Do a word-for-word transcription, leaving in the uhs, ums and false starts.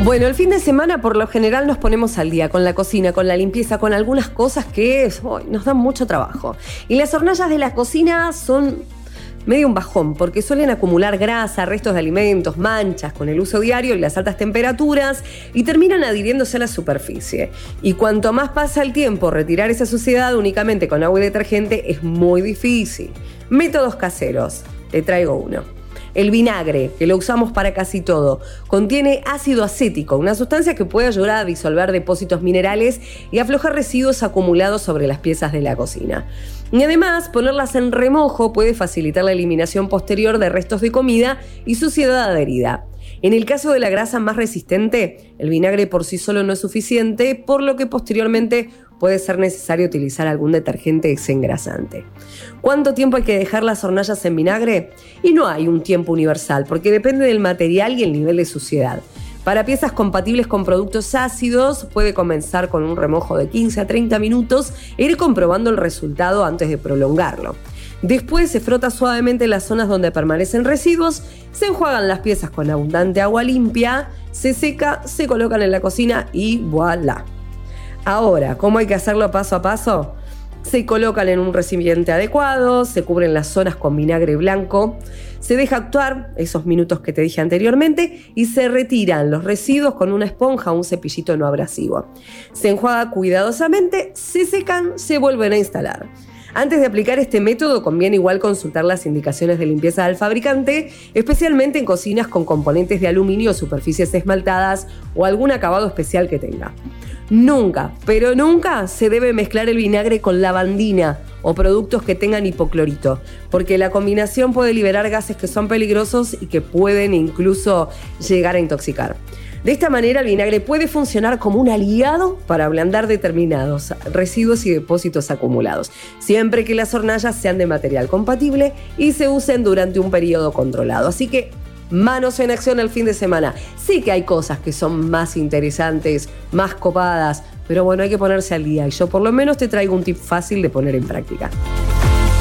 Bueno, el fin de semana por lo general nos ponemos al día con la cocina, con la limpieza, con algunas cosas que oh, nos dan mucho trabajo. Y las hornallas de la cocina son medio un bajón, porque suelen acumular grasa, restos de alimentos, manchas con el uso diario y las altas temperaturas, y terminan adhiriéndose a la superficie. Y cuanto más pasa el tiempo, retirar esa suciedad únicamente con agua y detergente es muy difícil. Métodos caseros, te traigo uno. El vinagre, que lo usamos para casi todo, contiene ácido acético, una sustancia que puede ayudar a disolver depósitos minerales y aflojar residuos acumulados sobre las piezas de la cocina. Y además, ponerlas en remojo puede facilitar la eliminación posterior de restos de comida y suciedad adherida. En el caso de la grasa más resistente, el vinagre por sí solo no es suficiente, por lo que posteriormente puede ser necesario utilizar algún detergente desengrasante. ¿Cuánto tiempo hay que dejar las hornallas en vinagre? Y no hay un tiempo universal, porque depende del material y el nivel de suciedad. Para piezas compatibles con productos ácidos, puede comenzar con un remojo de quince a treinta minutos e ir comprobando el resultado antes de prolongarlo. Después se frota suavemente las zonas donde permanecen residuos, se enjuagan las piezas con abundante agua limpia, se seca, se colocan en la cocina y voilà. Ahora, ¿cómo hay que hacerlo paso a paso? Se colocan en un recipiente adecuado, se cubren las zonas con vinagre blanco, se deja actuar esos minutos que te dije anteriormente y se retiran los residuos con una esponja o un cepillito no abrasivo. Se enjuaga cuidadosamente, se secan, se vuelven a instalar. Antes de aplicar este método conviene igual consultar las indicaciones de limpieza del fabricante, especialmente en cocinas con componentes de aluminio o superficies esmaltadas o algún acabado especial que tenga. Nunca, pero nunca se debe mezclar el vinagre con lavandina o productos que tengan hipoclorito, porque la combinación puede liberar gases que son peligrosos y que pueden incluso llegar a intoxicar. De esta manera, el vinagre puede funcionar como un aliado para ablandar determinados residuos y depósitos acumulados, siempre que las hornallas sean de material compatible y se usen durante un periodo controlado. Así que, manos en acción el fin de semana. Sí que hay cosas que son más interesantes, más copadas, pero bueno, hay que ponerse al día y yo por lo menos te traigo un tip fácil de poner en práctica.